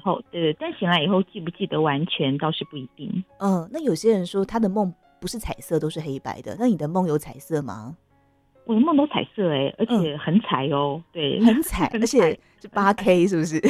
后，对，但醒来以后记不记得完全倒是不一定。 那有些人说他的梦不是彩色都是黑白的，那你的梦有彩色吗？ 我的梦都彩色而且很彩哦，对， 很彩，而且是8K 是不是？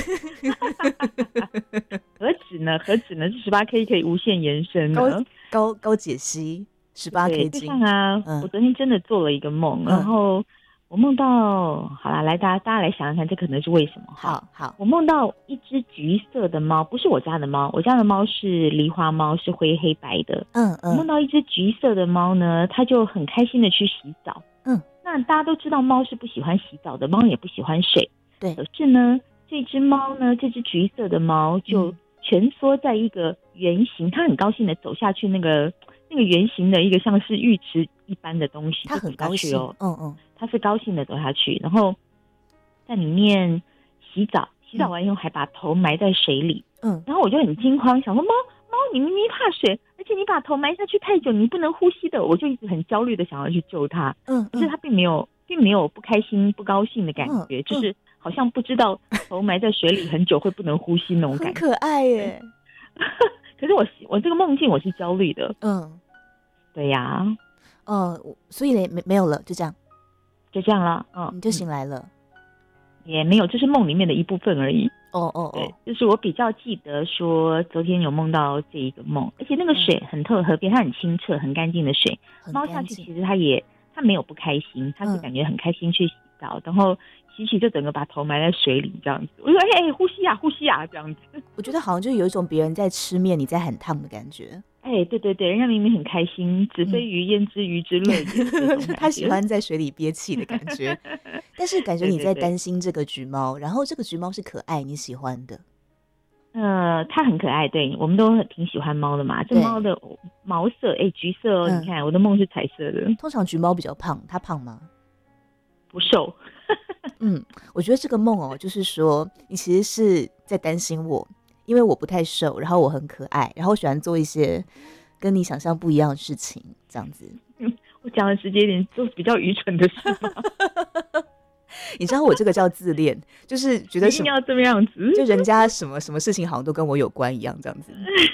何止呢？何止呢？是18K 可以无限延伸呢， 高解析18K 对，就像啊，我昨天真的做了一个梦，然后我梦到，好啦，来大家来想想看，这可能是为什么？ 好， 我梦到一只橘色的猫，不是我家的猫，我家的猫是狸花猫，是灰黑白的。我梦到一只橘色的猫呢，它就很开心的去洗澡。那大家都知道猫是不喜欢洗澡的，猫也不喜欢水。 对， 可是呢，这只猫呢，这只橘色的猫就蜷缩在一个圆形，它很高兴的走下去那个圆形的一个像是浴池一般的东西， 它很高兴哦，它是高兴的走下去，然后在里面洗澡完以后还把头埋在水里。然后我就很惊慌，想说猫你明明怕水，而且你把头埋下去太久，你不能呼吸的，我就一直很焦虑的想要去救它。可是它并没有不开心不高兴的感觉，就是好像不知道头埋在水里很久会不能呼吸那种感觉。 很可爱耶。 可是我这个梦境我是焦虑的。对呀。 所以没有了，就这样了。 你就醒来了。 也没有，这是梦里面的一部分而已。 对， 就是我比较记得说昨天有梦到这一个梦，而且那个水很特别，它很清澈很干净的水，猫下去其实它没有不开心，它是感觉很开心去洗澡，然后洗就整个把头埋在水里这样子。我说呼吸啊这样子。 我觉得好像就有一种别人在吃面你在喊烫的感觉。 对，人家明明很开心，子非鱼焉知鱼之乐也。 他喜欢在水里憋气的感觉。但是感觉你在担心这个橘猫，然后这个橘猫是可爱你喜欢的。 它很可爱，对，我们都挺喜欢猫的嘛。这猫的毛色橘色哦，你看我的梦是彩色的。 通常橘猫比较胖，它胖吗？ 不瘦。 我觉得这个梦就是说你其实是在担心我，因为我不太瘦，然后我很可爱，然后我喜欢做一些跟你想象不一样的事情，这样子。 我讲的直接一点，做比较愚蠢的事吗？ 你知道我这个叫自恋，就是觉得一定要这么样子， 就人家什么事情好像都跟我有关一样，这样子。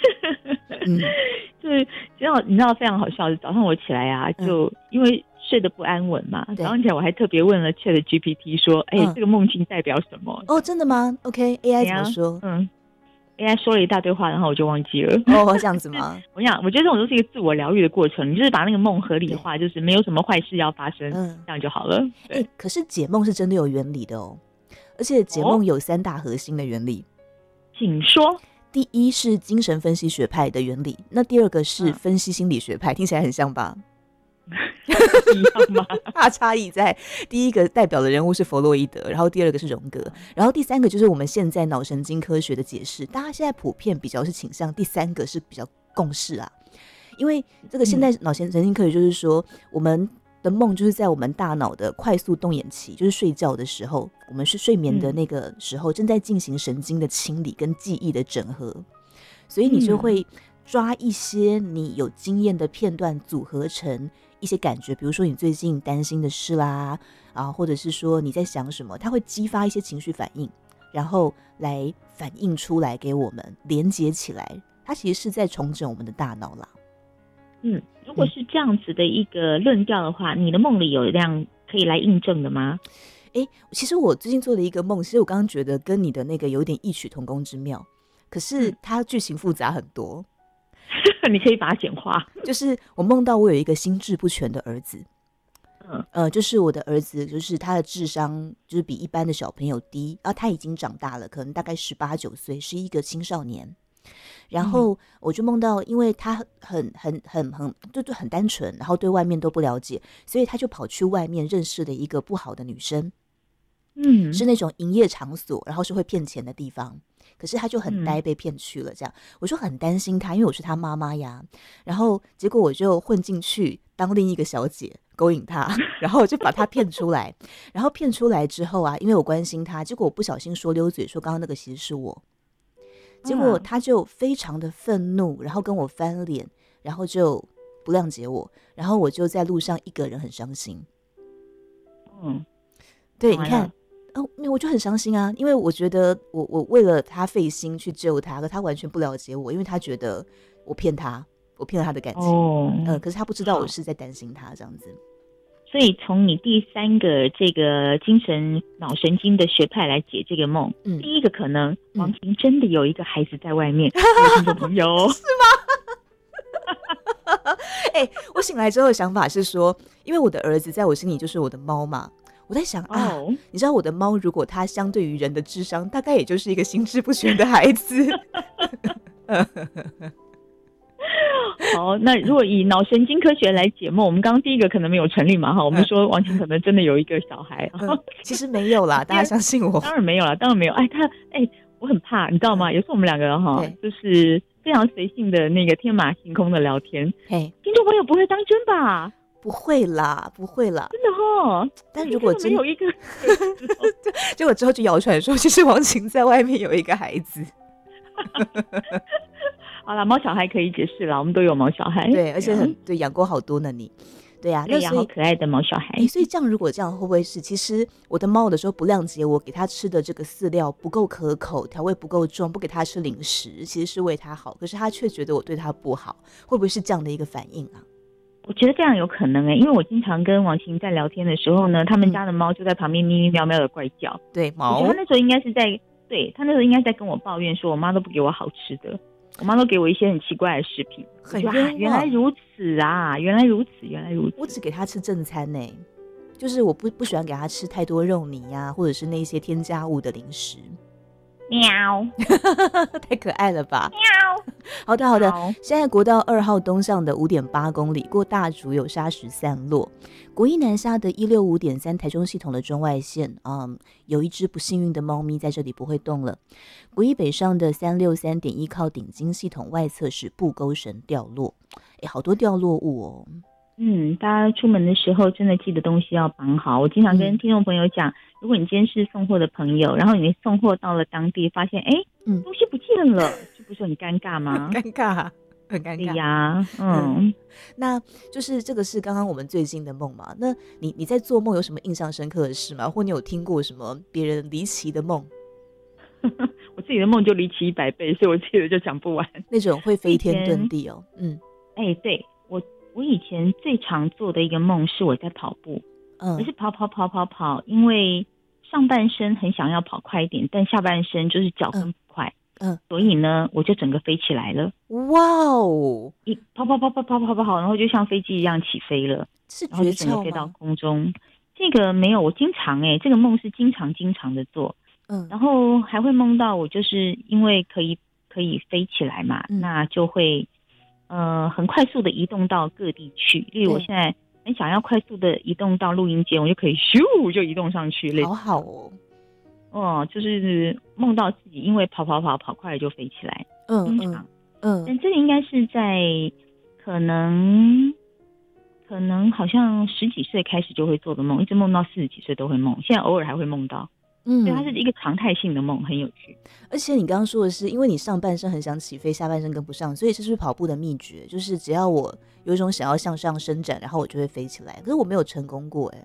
就是你知道非常好笑的，早上我起来啊，就因为睡得不安稳嘛，早上起来我还特别问了 ChatGPT 说，这个梦境代表什么？ 真的吗 ？OK，AI 怎么说 ？AI 说了一大堆话，然后我就忘记了。 这样子吗？ 我觉得这种都是一个自我疗愈的过程，你就是把那个梦合理化，就是没有什么坏事要发生，这样就好了。 可是解梦是真的有原理的哦，而且解梦有3大核心的原理。 请说。 第一是精神分析学派的原理，那第二个是分析心理学派，听起来很像吧？ 一样吗？ 它差异在第一个代表的人物是弗洛伊德，然后第二个是荣格，然后第三个就是我们现在脑神经科学的解释。大家现在普遍比较是倾向第三个是比较共识啊，因为这个现在脑神经科学就是说，我们的梦就是在我们大脑的快速动眼期，就是睡觉的时候，我们是睡眠的那个时候，正在进行神经的清理跟记忆的整合，所以你就会抓一些你有经验的片段组合成一些感觉，比如说你最近担心的事啦，或者是说你在想什么，它会激发一些情绪反应，然后来反映出来给我们，连接起来，它其实是在重整我们的大脑啦。 如果是这样子的一个论调的话，你的梦里有这样可以来印证的吗？ 其实我最近做了一个梦，其实我刚刚觉得跟你的那个有点异曲同工之妙，可是它剧情复杂很多。 你可以把它简化。 就是我梦到我有一个心智不全的儿子，就是我的儿子，就是他的智商就是比一般的小朋友低，他已经长大了，可能大概18、19岁，是一个青少年。然后我就梦到，因为他很单纯，然后对外面都不了解，所以他就跑去外面认识了一个不好的女生，是那种营业场所，然后是会骗钱的地方。可是他就很呆，被骗去了这样。我就很担心他，因为我是他妈妈呀。然后结果我就混进去当另一个小姐，勾引他，然后我就把他骗出来。然后骗出来之后因为我关心他，结果我不小心说溜嘴，说刚刚那个其实是我。结果他就非常的愤怒，然后跟我翻脸，然后就不谅解我，然后我就在路上一个人很伤心。对，你看没有，我就很伤心啊，因为我觉得我为了他费心去救他，可他完全不了解我，因为他觉得我骗他，我骗了他的感情。可是他不知道我是在担心他这样子。 所以从你第三个这个精神脑神经的学派来解这个梦，第一个可能王晴真的有一个孩子在外面，听众朋友是吗？我醒来之后的想法是说，因为我的儿子在我心里就是我的猫嘛，我在想你知道我的猫如果它相对于人的智商，大概也就是一个心智不全的孩子。 好，那如果以脑神经科学来解梦，我们刚刚第一个可能没有成立嘛，哈，我们说王晴可能真的有一个小孩， 其实没有啦，大家相信我。 当然没有啦，当然没有。我很怕，你知道吗？有时候我们两个就是非常随性的那个天马行空的聊天，听众朋友不会当真吧？ 不会啦，不会啦， 真的但如果真有一个， 结果之后就谣传说，其实王晴在外面有一个孩子。 好啦，猫小孩可以解释啦，我们都有猫小孩， 对，而且对养过好多呢你。对啊， 那养好可爱的猫小孩。 所以如果这样会不会是，其实我的猫有的时候不谅解我给它吃的这个饲料不够可口，调味不够重，不给它吃零食，其实是为它好，可是它却觉得我对它不好，会不会是这样的一个反应啊？ 我觉得这样有可能因为我经常跟王晴在聊天的时候呢，他们家的猫就在旁边咪咪喵喵的怪叫。 对，猫。 我觉得他那时候应该是他那时候应该在跟我抱怨说，我妈都不给我好吃的，我妈都给我一些很奇怪的食品。 很冤枉。 原来如此啊，原来如此。 我只给他吃正餐呢，就是我不喜欢给他吃太多肉泥呀，或者是那些添加物的零食。 喵， 太可爱了吧！ 喵。 好的，现在国道2号东向的 5.8 公里，过大竹有砂石散落。国一南下的165.3台中系统的中外线，有一只不幸运的猫咪在这里不会动了。国一北上的363.1靠顶金系统外侧是布钩绳掉落，好多掉落物哦。大家出门的时候真的记得东西要绑好。我经常跟听众朋友讲，如果你今天是送货的朋友，然后你送货到了当地，发现东西不见了，这不是很尴尬吗？ 尴尬，很尴尬。 对呀， 那就是这个是刚刚我们最近的梦嘛？那你在做梦有什么印象深刻的事吗？或你有听过什么别人离奇的梦？ 我自己的梦就离奇100倍，所以我自己的就讲不完。 那种会飞天遁地哦。 对，我以前最常做的一个梦是我在跑步，可是跑，因为上半身很想要跑快一点，但下半身就是脚跟不快，所以呢，我就整个飞起来了。 哇哦！ 一跑，然后就像飞机一样起飞了， 是然后就整个飞到空中。这个没有，我经常这个梦是经常的做，然后还会梦到我就是因为可以飞起来嘛，那就会。很快速的移动到各地去，例如我现在很想要快速的移动到录音间，我就可以咻就移动上去，好好哦。就是梦到自己因为跑快了就飞起来，经常，但这个应该是在可能好像10几岁开始就会做的梦，一直梦到40几岁都会梦，现在偶尔还会梦到。所以它是一个常态性的梦，很有趣。 而且你刚刚说的是因为你上半身很想起飞，下半身跟不上，所以这是跑步的秘诀，就是只要我有一种想要向上伸展，然后我就会飞起来。可是我没有成功过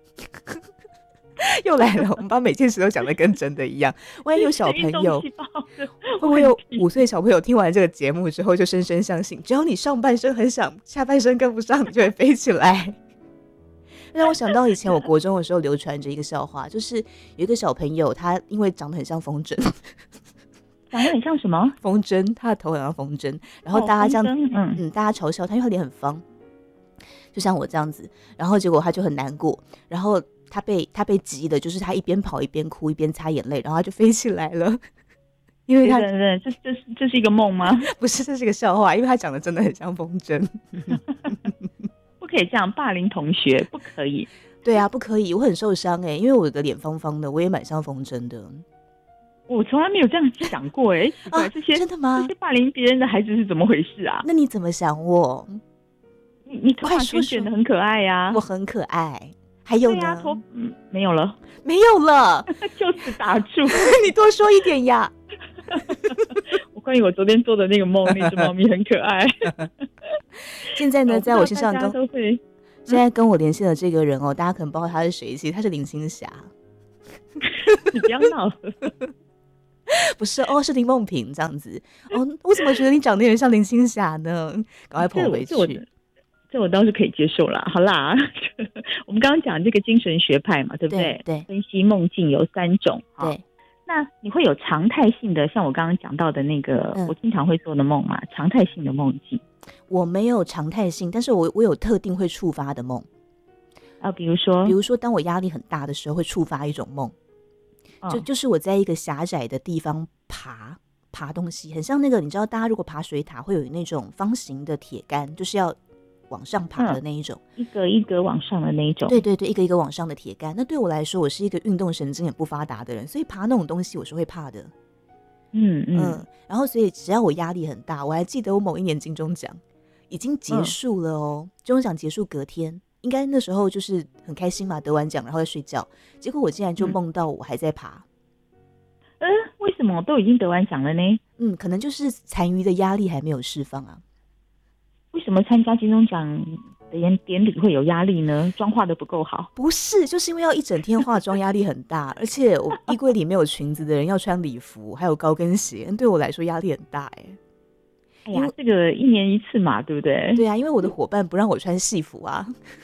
又来了，我们把每件事都讲得跟真的一样。万一有小朋友，会不会有5岁小朋友听完这个节目之后就深深相信，只要你上半身很想，下半身跟不上，你就会飞起来？让我想到以前我国中的时候流传着一个笑话，就是有一个小朋友，他因为长得很像风筝， 长得很像什么？ 风筝，他的头很像风筝，然后大家这样，大家嘲笑他，因为他脸很方，就像我这样子，然后结果他就很难过，然后他被急的，就是他一边跑一边哭一边擦眼泪，然后他就飞起来了。因为他这是一个梦吗？ 不是，这是一个笑话，因为他长得真的很像风筝。 不可以这样霸凌同学，不可以。 对啊，不可以，我很受伤因为我的脸方方的，我也蛮像风筝的。 我从来没有这样想过这些真的吗？ 这些霸凌别人的孩子是怎么回事啊？ 那你怎么想我？ 你头发卷得很可爱呀， 我很可爱。还有呢？ 没有了，就是打住。 你多说一点呀。 关于我昨天做的那个梦，那只猫咪很可爱。 现在呢，在我身上现在跟我连线的这个人大家可能不知道他是谁，其实他是林青霞。 你不要闹。 不是哦，是林梦萍这样子哦。我怎么觉得你长得有点像林青霞呢？赶快跑回去。 这我倒是可以接受啦。好啦，我们刚刚讲这个精神学派嘛，对不对？ 对， 分析梦境有3种。 对， 那你会有常态性的，像我刚刚讲到的那个，我经常会做的梦嘛，常态性的梦境。 我没有常态性，但是我有特定会触发的梦。 比如说当我压力很大的时候，会触发一种梦。就是我在一个狭窄的地方爬东西，很像那个，你知道大家如果爬水塔会有那种方形的铁杆，就是要往上爬的那一种， 一格一格往上的那一种。 对对对，一个一个往上的铁杆。那对我来说，我是一个运动神经很不发达的人，所以爬那种东西我是会怕的。然后所以只要我压力很大，我还记得我某一年金钟奖已经结束了哦，金钟奖结束隔天，应该那时候就是很开心嘛，得完奖然后在睡觉，结果我竟然就梦到我还在爬。 为什么都已经得完奖了呢？ 可能就是残余的压力还没有释放啊。 为什么参加金钟奖的典礼会有压力呢？妆化的不够好？ 不是，就是因为要一整天化妆，压力很大，而且我衣柜里没有裙子的人要穿礼服，还有高跟鞋，对我来说压力很大哎呀，这个1年1次嘛，对不对？ 对啊，因为我的伙伴不让我穿戏服啊。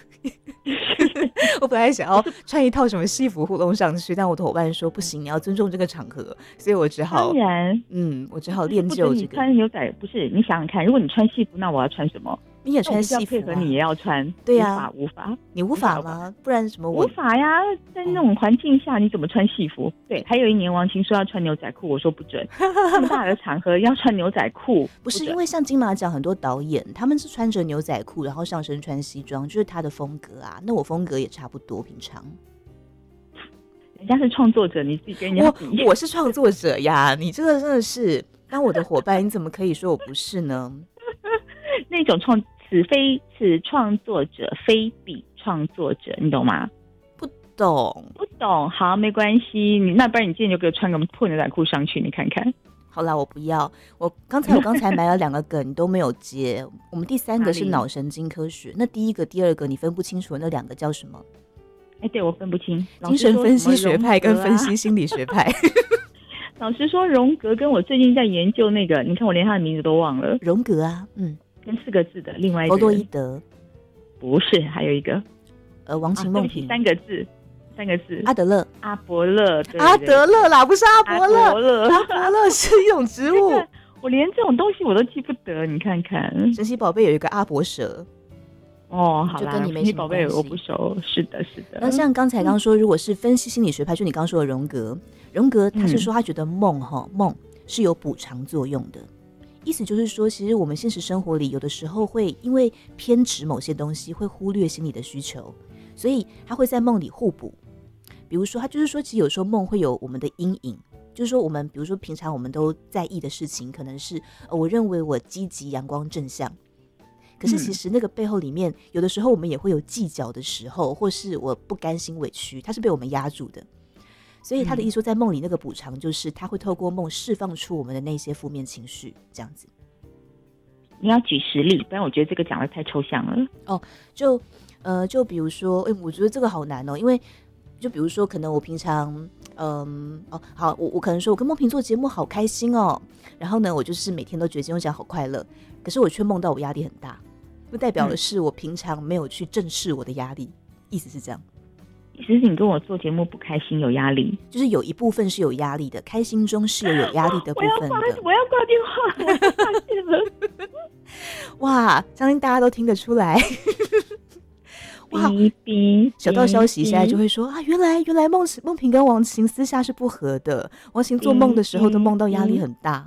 我本来想要穿一套什么戏服糊弄上去，但我的伙伴说不行，你要尊重这个场合，所以我只好我只好练就这个。 你穿牛仔不是？你想想看，如果你穿戏服，那我要穿什么？ 你也穿戏服配合你也要穿。 对呀， 无法， 你无法吗？不然什么无法呀？在那种环境下，你怎么穿戏服？对，还有一年王琴说要穿牛仔裤，我说不准，这么大的场合要穿牛仔裤， 不是因为像金马奖很多导演他们是穿着牛仔裤，然后上身穿西装，就是他的风格啊。那我风格也差不多，平常。 人家是创作者，你自己跟人家比。 我是创作者呀，你这个真的是当我的伙伴，你怎么可以说我不是呢？ 那种此创作者非彼创作者，你懂吗？ 不懂。 好，没关系，那不然你今天就给我穿个破牛仔裤上去，你看看。 好啦，我不要。我刚才埋了2个梗，你都没有接。我们第3个是脑神经科学，那第1个、第2个你分不清楚，那2个叫什么？ 对，我分不清。 精神分析学派跟分析心理学派。 老实说，荣格跟我最近在研究那个，你看我连他的名字都忘了。 荣格啊， 跟4个字的，另外一个弗洛伊德， 不是，还有一个王晴梦萍 ，3个字， 阿德勒， 阿伯勒，对阿德勒啦，不是阿伯勒，阿伯勒是一种植物。 我连这种东西我都记不得，你看看。 神奇宝贝有一个阿伯蛇。 好啦， 就跟你没什么关系。 神奇宝贝我不熟，是的。 那像刚才刚说，如果是分析心理学派，就你刚说的荣格他是说他觉得梦是有补偿作用的。意思就是说，其实我们现实生活里有的时候会因为偏执某些东西，会忽略心理的需求，所以他会在梦里互补。比如说，他就是说，其实有时候梦会有我们的阴影，就是说我们比如说平常我们都在意的事情，可能是我认为我积极、阳光、正向，可是其实那个背后里面，有的时候我们也会有计较的时候，或是我不甘心、委屈，它是被我们压住的。所以他的意思说，在梦里那个补偿就是他会透过梦释放出我们的那些负面情绪，这样子。 你要举实例，不然我觉得这个讲的太抽象了。 就比如说，我觉得这个好难哦，因为就比如说，可能我平常，好，我可能说我跟梦萍做节目好开心哦，然后呢，我就是每天都觉得金钟奖好快乐，可是我却梦到我压力很大，就代表的是我平常没有去正视我的压力，意思是这样。 意思是你跟我做节目不开心有压力， 就是有一部分是有压力的，开心中是有压力的部分的。 我要挂电话，我发现了。 哇，相信大家都听得出来。哇，小道消息现在就会说啊，原来梦萍跟王晴私下是不合的，王晴做梦的时候都梦到压力很大。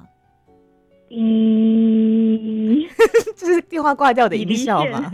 这是电话挂掉的音效吗？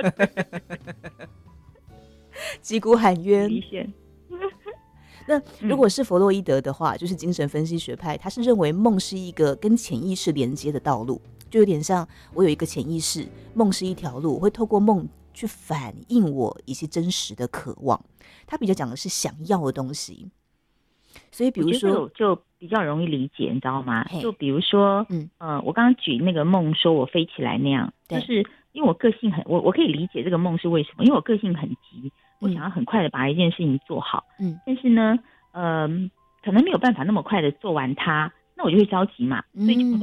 击鼓喊冤。那如果是弗洛伊德的话，就是精神分析学派，他是认为梦是一个跟潜意识连接的道路，就有点像我有一个潜意识，梦是一条路，我会透过梦去反映我一些真实的渴望。他比较讲的是想要的东西，所以比如说就比较容易理解，你知道吗？就比如说，我刚刚举那个梦，说我飞起来那样，就是因为我个性我可以理解这个梦是为什么，因为我个性很急。我想要很快的把一件事情做好，但是呢， 可能没有办法那么快的做完它，那我就会着急嘛，所以就